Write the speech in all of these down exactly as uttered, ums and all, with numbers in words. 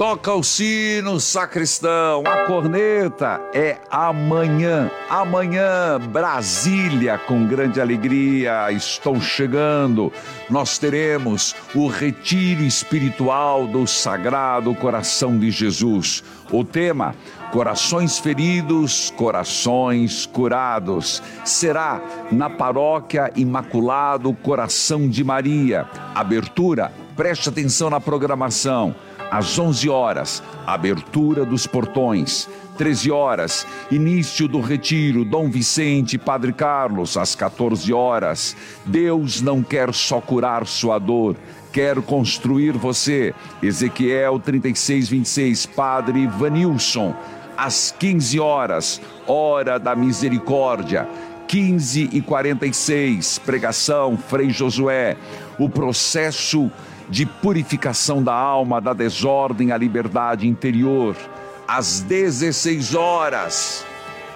Toca o sino, sacristão, a corneta é amanhã. Amanhã, Brasília, com grande alegria, estão chegando. Nós teremos o retiro espiritual do Sagrado Coração de Jesus. O tema: Corações feridos, corações curados. Será na Paróquia Imaculado Coração de Maria. Abertura, preste atenção na programação. Às onze horas, abertura dos portões. treze horas, início do retiro, Dom Vicente e Padre Carlos. Às quatorze horas, Deus não quer só curar sua dor, quer construir você. Ezequiel trinta e seis, vinte e seis, Padre Vanilson. Às quinze horas, hora da misericórdia. quinze e quarenta e seis, pregação, Frei Josué. O processo de purificação da alma, da desordem à liberdade interior. Às dezesseis horas,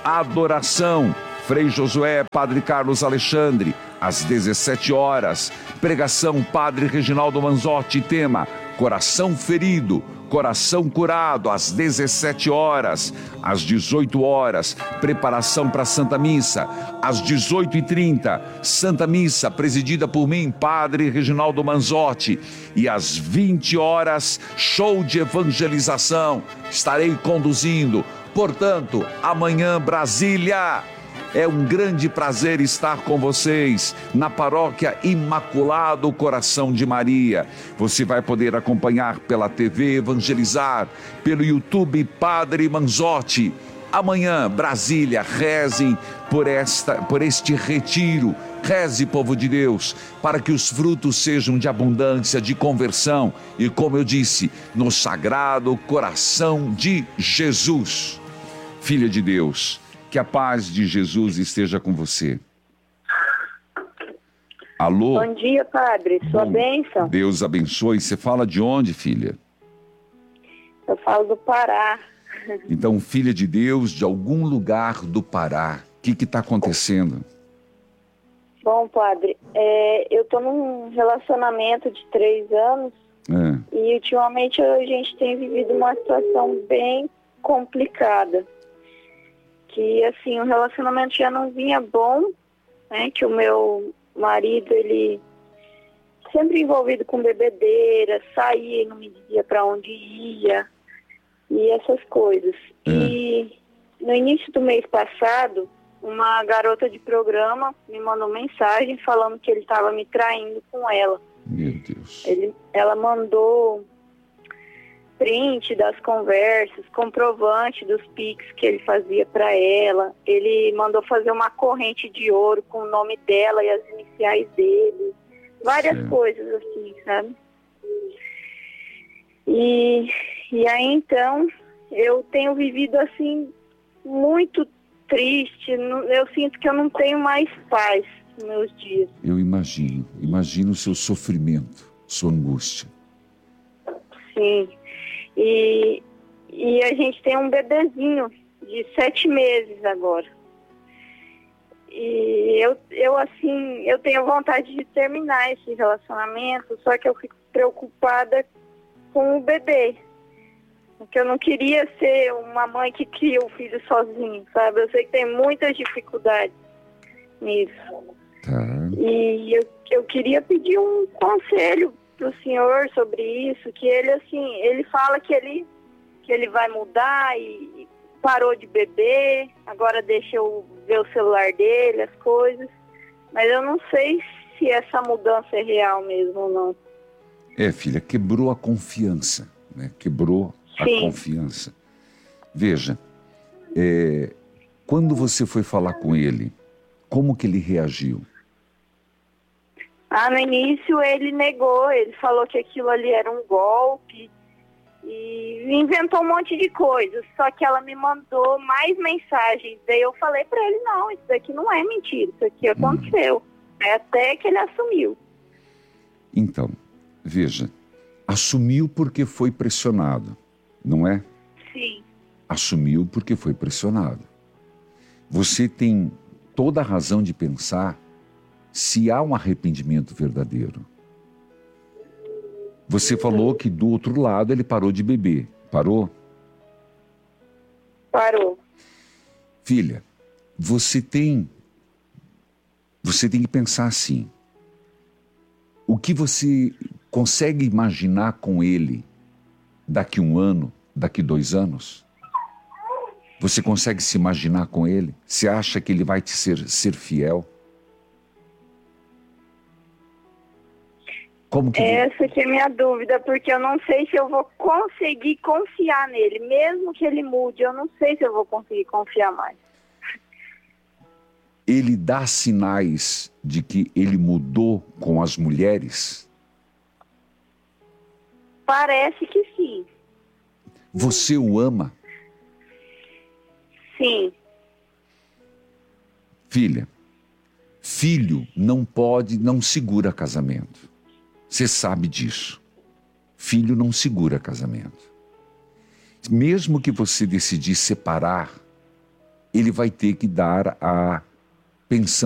adoração, Frei Josué, Padre Carlos Alexandre. Às dezessete horas, pregação, Padre Reginaldo Manzotti. Tema: coração ferido, coração curado. Às dezessete horas. Às dezoito horas, preparação para a Santa Missa. Às dezoito e trinta, Santa Missa, presidida por mim, Padre Reginaldo Manzotti. E às vinte horas, show de evangelização. Estarei conduzindo. Portanto, amanhã, Brasília. É um grande prazer estar com vocês na Paróquia Imaculado Coração de Maria. Você vai poder acompanhar pela T V, evangelizar, pelo YouTube Padre Manzotti. Amanhã, Brasília, rezem por, esta, por este retiro. Reze, povo de Deus, para que os frutos sejam de abundância, de conversão e, como eu disse, no Sagrado Coração de Jesus. Filha de Deus, que a paz de Jesus esteja com você. Alô? Bom dia, padre. Sua Bom, bênção. Deus abençoe. Você fala de onde, filha? Eu falo do Pará. Então, filha de Deus, de algum lugar do Pará, o que está acontecendo? Bom, padre, é, eu estou num relacionamento de três anos é. e ultimamente a gente tem vivido uma situação bem complicada. Que, assim, o relacionamento já não vinha bom, né? Que o meu marido, ele sempre envolvido com bebedeira, saía e não me dizia para onde ia, e essas coisas. É. E no início do mês passado, uma garota de programa me mandou mensagem falando que ele estava me traindo com ela. Meu Deus. Ele, ela mandou print das conversas, comprovante dos pics que ele fazia para ela. Ele mandou fazer uma corrente de ouro com o nome dela e as iniciais dele. Várias certo. coisas assim, sabe? E, e aí, então, eu tenho vivido assim, muito triste. Eu sinto que eu não tenho mais paz nos meus dias. Eu imagino. Imagino o seu sofrimento, sua angústia. Sim. E, e a gente tem um bebezinho de sete meses agora. E eu, eu, assim, eu tenho vontade de terminar esse relacionamento, só que eu fico preocupada com o bebê. Porque eu não queria ser uma mãe que cria o filho sozinho, sabe? Eu sei que tem muitas dificuldades nisso. Tá. E eu, eu queria pedir um conselho pro senhor sobre isso, que ele, assim, ele fala que ele, que ele vai mudar e parou de beber, agora deixa eu ver o celular dele, as coisas, mas eu não sei se essa mudança é real mesmo ou não. É, filha, quebrou a confiança, né? Quebrou Sim. a confiança. Veja, é, quando você foi falar com ele, como que ele reagiu? Ah, no início ele negou, ele falou que aquilo ali era um golpe e inventou um monte de coisas, só que ela me mandou mais mensagens, daí eu falei pra ele, não, isso daqui não é mentira, isso aqui aconteceu, hum. é até que ele assumiu. Então, veja, assumiu porque foi pressionado, não é? Sim. Assumiu porque foi pressionado. Você tem toda a razão de pensar se há um arrependimento verdadeiro. Você falou que do outro lado ele parou de beber. Parou? Parou. Filha, você tem, você tem que pensar assim. O que você consegue imaginar com ele daqui um ano, daqui dois anos? Você consegue se imaginar com ele? Você acha que ele vai te ser, ser fiel? Como que... Essa que é a minha dúvida, porque eu não sei se eu vou conseguir confiar nele. Mesmo que ele mude, eu não sei se eu vou conseguir confiar mais. Ele dá sinais de que ele mudou com as mulheres? Parece que sim. Você o ama? Sim. Filha, filho não pode, não segura casamento. Você sabe disso. Filho não segura casamento. Mesmo que você decidir separar, ele vai ter que dar a pensão